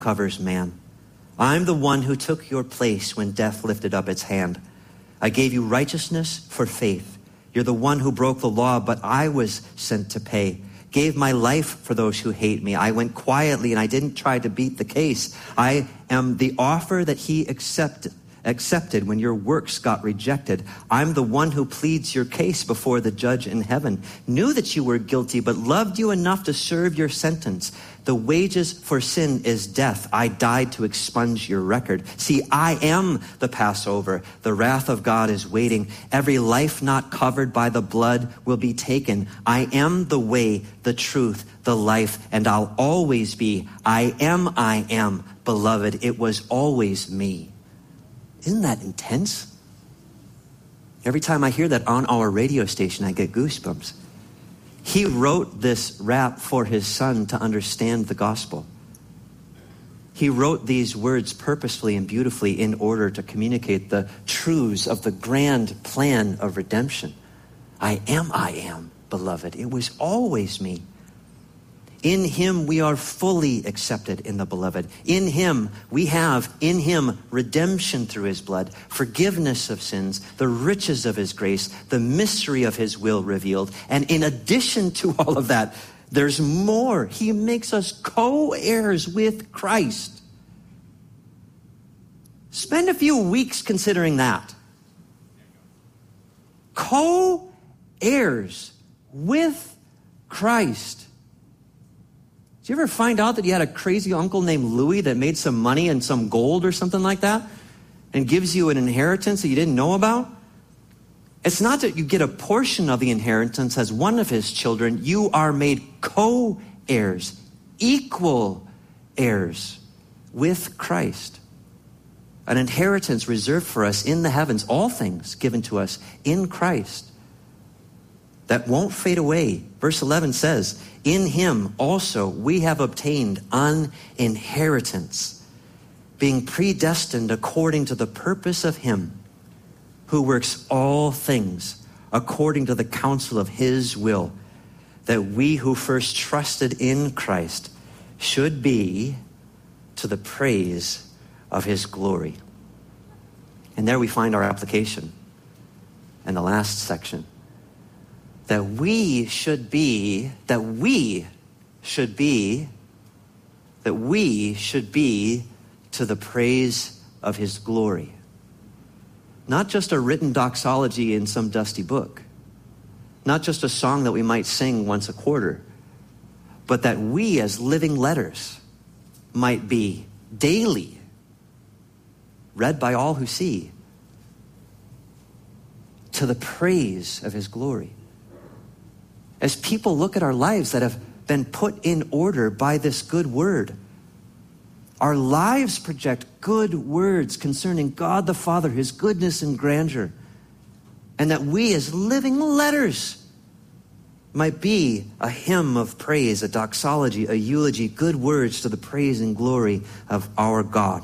covers man. I'm the one who took your place when death lifted up its hand. I gave you righteousness for faith. You're the one who broke the law, but I was sent to pay. Gave my life for those who hate me. I went quietly and I didn't try to beat the case. I am the offer that he accepted when your works got rejected. I'm the one who pleads your case before the judge in heaven. Knew that you were guilty, but loved you enough to serve your sentence. The wages for sin is death. I died to expunge your record. See, I am the Passover. The wrath of God is waiting. Every life not covered by the blood will be taken. I am the way, the truth, the life, and I'll always be. I am, beloved. It was always me. Isn't that intense? Every time I hear that on our radio station, I get goosebumps. He wrote this rap for his son to understand the gospel. He wrote these words purposefully and beautifully in order to communicate the truths of the grand plan of redemption. I am, beloved. It was always me. In him we are fully accepted in the beloved. In him we have, in him, redemption through his blood, forgiveness of sins, the riches of his grace, the mystery of his will revealed. And in addition to all of that, there's more. He makes us co-heirs with Christ. Spend a few weeks considering that. Co-heirs with Christ. Did you ever find out that you had a crazy uncle named Louis that made some money and some gold or something like that and gives you an inheritance that you didn't know about? It's not that you get a portion of the inheritance as one of his children. You are made co-heirs, equal heirs with Christ. An inheritance reserved for us in the heavens, all things given to us in Christ that won't fade away. Verse 11 says, in him also we have obtained an inheritance, being predestined according to the purpose of him who works all things according to the counsel of his will, that we who first trusted in Christ should be to the praise of his glory. And there we find our application in the last section. That we should be to the praise of his glory. Not just a written doxology in some dusty book. Not just a song that we might sing once a quarter. But that we as living letters might be daily read by all who see to the praise of his glory. As people look at our lives that have been put in order by this good word, our lives project good words concerning God the Father, his goodness and grandeur, and that we as living letters might be a hymn of praise, a doxology, a eulogy, good words to the praise and glory of our God.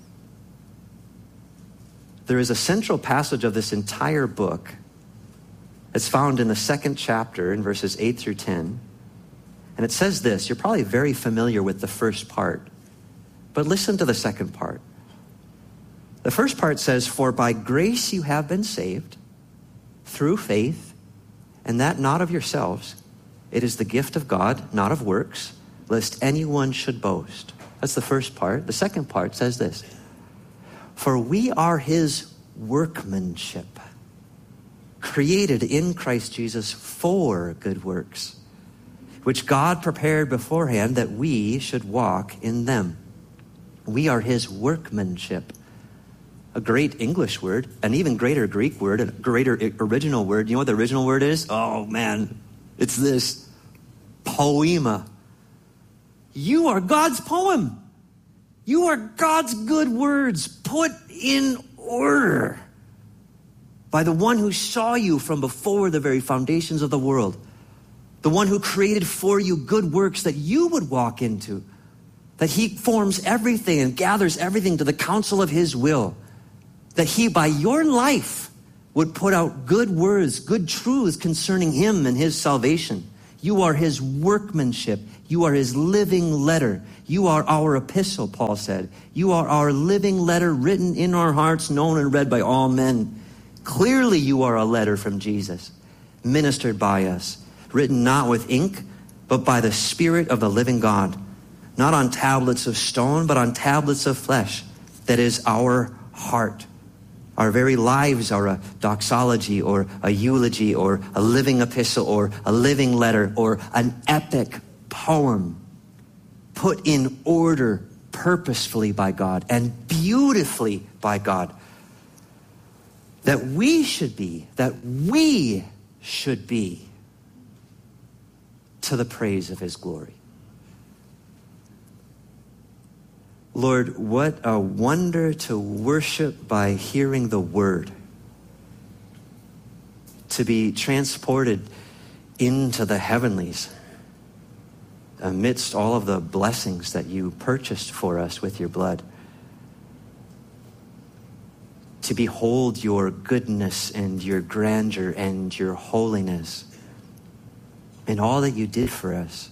There is a central passage of this entire book. It's found in the 2nd chapter in verses 8 through 10. And it says this. You're probably very familiar with the first part. But listen to the second part. The first part says, for by grace you have been saved through faith, and that not of yourselves. It is the gift of God, not of works, lest anyone should boast. That's the first part. The second part says this. For we are his workmanship, created in Christ Jesus for good works, which God prepared beforehand that we should walk in them. We are his workmanship. A great English word, an even greater Greek word, a greater original word. You know what the original word is? Oh man, it's this. Poema. You are God's poem. You are God's good words put in order by the one who saw you from before the very foundations of the world. The one who created for you good works that you would walk into. That he forms everything and gathers everything to the counsel of his will. That he, by your life, would put out good words, good truths concerning him and his salvation. You are his workmanship. You are his living letter. You are our epistle, Paul said. You are our living letter written in our hearts, known and read by all men. Clearly you are a letter from Jesus, ministered by us, written not with ink, but by the Spirit of the living God, not on tablets of stone, but on tablets of flesh. That is our heart. Our very lives are a doxology or a eulogy or a living epistle or a living letter or an epic poem put in order purposefully by God and beautifully by God. That we should be to the praise of his glory. Lord, what a wonder to worship by hearing the word, to be transported into the heavenlies amidst all of the blessings that you purchased for us with your blood, to behold your goodness and your grandeur and your holiness and all that you did for us,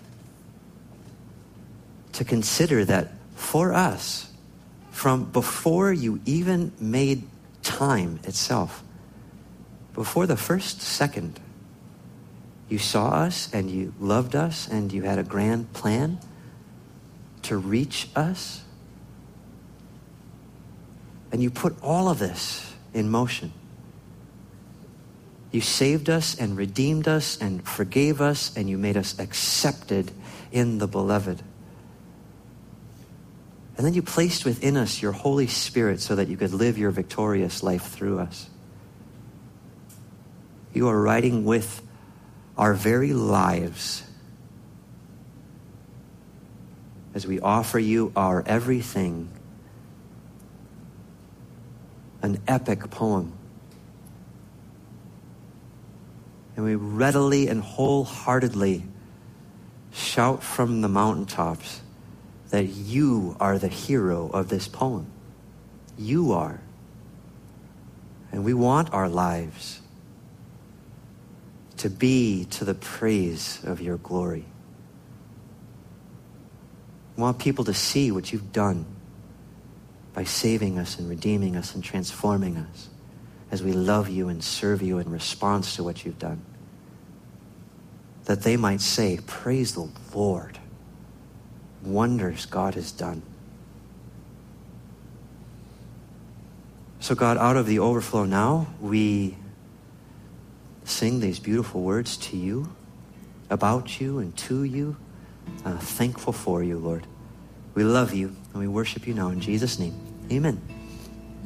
to consider that for us, from before you even made time itself, before the first second, you saw us and you loved us and you had a grand plan to reach us. And you put all of this in motion. You saved us and redeemed us and forgave us, and you made us accepted in the beloved. And then you placed within us your Holy Spirit so that you could live your victorious life through us. You are writing with our very lives as we offer you our everything, an epic poem. And we readily and wholeheartedly shout from the mountaintops that you are the hero of this poem. You are. And we want our lives to be to the praise of your glory. We want people to see what you've done by saving us and redeeming us and transforming us as we love you and serve you in response to what you've done. That they might say, praise the Lord. Wonders God has done. So God, out of the overflow now, we sing these beautiful words to you, about you and to you, thankful for you, Lord. We love you and we worship you now in Jesus' name. Amen.